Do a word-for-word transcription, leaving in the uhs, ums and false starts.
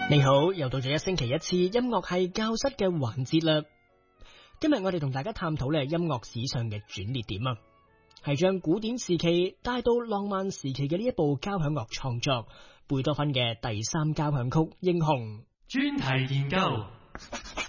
你好，又到咗一星期一次音樂係教室嘅環節啦。今日我哋同大家探討咧音樂史上嘅轉捩點啊，係將古典時期帶到浪漫時期嘅呢一部交響樂創作——貝多芬嘅第三交響曲《英雄》。 專題研究。